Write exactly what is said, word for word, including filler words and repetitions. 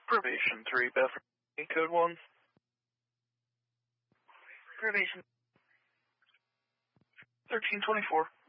Probation three, Bethany, code one. Probation. thirteen twenty-four.